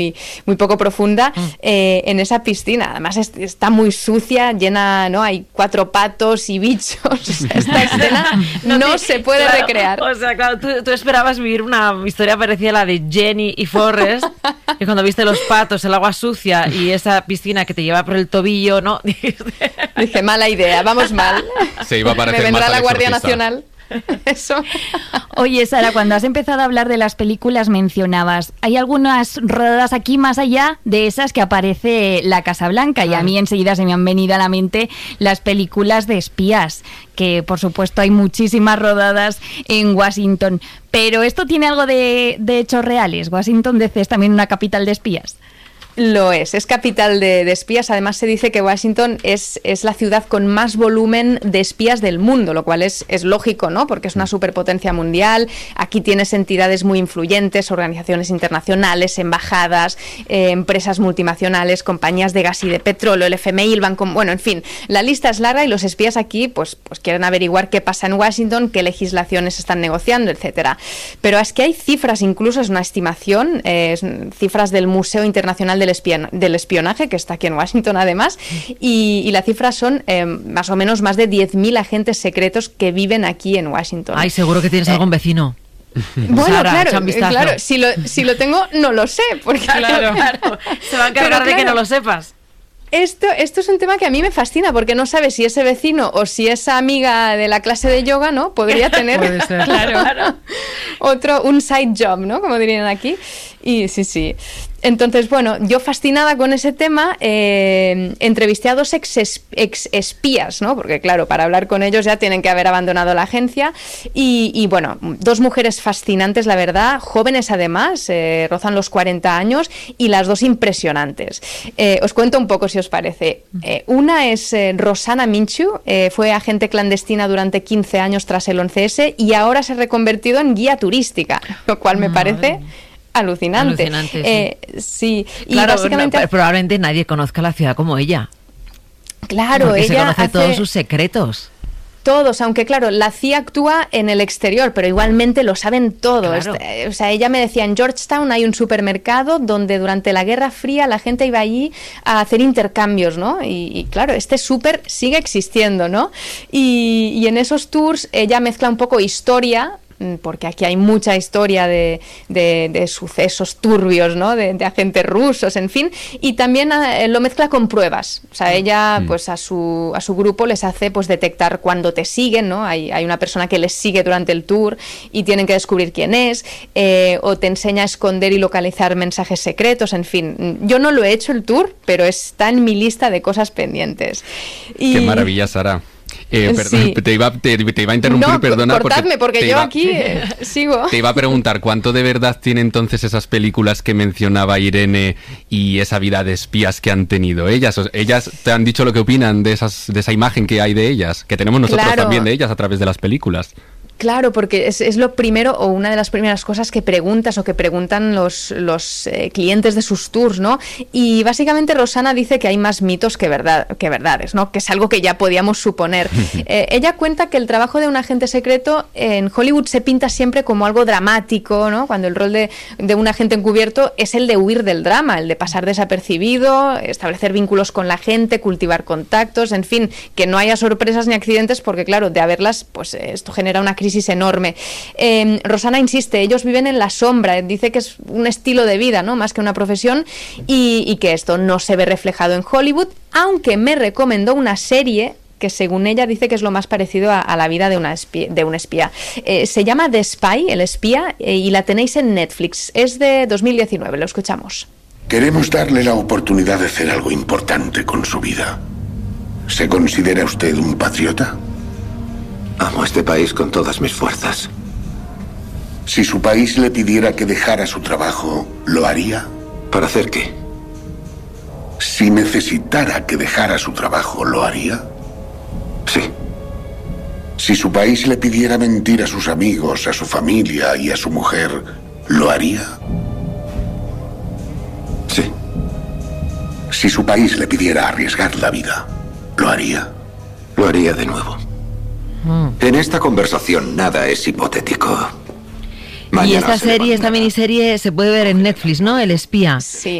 muy poco profunda, en esa piscina. Además está muy sucia, llena, ¿no? Hay 4 patos y bichos. O sea, esta escena no se puede recrear. O sea, claro, tú esperabas vivir una historia parecida a la de Jenny y Forrest, y cuando viste los patos, el agua sucia y esa piscina que te lleva por el tobillo, ¿no? Dije, mala idea, vamos mal. Se iba a parecer Me vendrá más la al Guardia Exorcista. Nacional. Eso. Oye, Sara, cuando has empezado a hablar de las películas mencionabas, hay algunas rodadas aquí más allá de esas que aparece la Casa Blanca, y a mí enseguida se me han venido a la mente las películas de espías, que por supuesto hay muchísimas rodadas en Washington, pero ¿esto tiene algo de hechos reales? ¿Washington DC es también una capital de espías? Lo es capital de espías. Además se dice que Washington es la ciudad con más volumen de espías del mundo, lo cual es lógico, ¿no? Porque es una superpotencia mundial. Aquí tienes entidades muy influyentes, organizaciones internacionales, embajadas, empresas multinacionales, compañías de gas y de petróleo, el FMI, el Banco... Bueno, en fin, la lista es larga y los espías aquí pues quieren averiguar qué pasa en Washington, qué legislaciones están negociando, etcétera. Pero es que hay cifras, incluso es una estimación, cifras del Museo Internacional del Espionaje, que está aquí en Washington además, y las cifras son más o menos más de 10.000 agentes secretos que viven aquí en Washington. Ay, seguro que tienes algún vecino. Bueno, Sara, claro, si lo tengo, no lo sé, porque claro. Se va a encargar de que no lo sepas. Esto es un tema que a mí me fascina, porque no sabes si ese vecino o si esa amiga de la clase de yoga, ¿no? Podría tener claro, un side job, ¿no? Como dirían aquí. Y sí. Entonces, bueno, yo fascinada con ese tema, entrevisté a 2 ex espías, ¿no? Porque claro, para hablar con ellos ya tienen que haber abandonado la agencia. Y bueno, 2 mujeres fascinantes, la verdad, jóvenes además, rozan los 40 años, y las 2 impresionantes. Os cuento un poco si os parece. Una es Rosana Minchu, fue agente clandestina durante 15 años tras el 11S y ahora se ha reconvertido en guía turística, lo cual me parece... Alucinante. Sí. Y claro, básicamente probablemente nadie conozca la ciudad como ella. Claro, porque ella se conoce todos sus secretos. Todos, aunque claro, la CIA actúa en el exterior, pero igualmente lo saben todo. Claro. O sea, ella me decía, en Georgetown hay un supermercado donde durante la Guerra Fría la gente iba allí a hacer intercambios, ¿no? Y claro, este súper sigue existiendo, ¿no? Y en esos tours ella mezcla un poco historia, porque aquí hay mucha historia de sucesos turbios, ¿no? De agentes rusos, en fin, y también lo mezcla con pruebas. O sea, ella pues a su grupo les hace pues detectar cuando te siguen, ¿no? Hay una persona que les sigue durante el tour y tienen que descubrir quién es, o te enseña a esconder y localizar mensajes secretos, en fin. Yo no lo he hecho el tour, pero está en mi lista de cosas pendientes. Qué maravilla, Sara. Perdón, Sí. te iba a interrumpir, No, perdona. cortadme, porque yo aquí sigo. Te iba a preguntar, ¿cuánto de verdad tiene entonces esas películas que mencionaba Irene y esa vida de espías que han tenido ellas? ¿Ellas te han dicho lo que opinan de esa imagen que hay de ellas? Que tenemos nosotros también de ellas a través de las películas. Claro, porque es lo primero o una de las primeras cosas que preguntas o que preguntan los clientes de sus tours, ¿no? Y básicamente Rosana dice que hay más mitos que verdades, ¿no? Que es algo que ya podíamos suponer. Ella cuenta que el trabajo de un agente secreto en Hollywood se pinta siempre como algo dramático, ¿no? Cuando el rol de un agente encubierto es el de huir del drama, el de pasar desapercibido, establecer vínculos con la gente, cultivar contactos, en fin, que no haya sorpresas ni accidentes, porque claro, de haberlas, pues esto genera una crisis enorme. Rosana insiste, ellos viven en la sombra, dice que es un estilo de vida, ¿no? Más que una profesión, y que esto no se ve reflejado en Hollywood, aunque me recomendó una serie que según ella dice que es lo más parecido a la vida de un espía. Se llama The Spy, el espía, y la tenéis en Netflix. Es de 2019, lo escuchamos. Queremos darle la oportunidad de hacer algo importante con su vida. ¿Se considera usted un patriota? Amo este país con todas mis fuerzas. Si su país le pidiera que dejara su trabajo, ¿lo haría? ¿Para hacer qué? Si necesitara que dejara su trabajo, ¿lo haría? Sí. Si su país le pidiera mentir a sus amigos, a su familia y a su mujer, ¿lo haría? Sí. Si su país le pidiera arriesgar la vida, ¿lo haría? Lo haría de nuevo. En esta conversación nada es hipotético. Mañana Y esta se serie, esta levantará. miniserie se puede ver en Netflix, ¿no? El espía. Sí.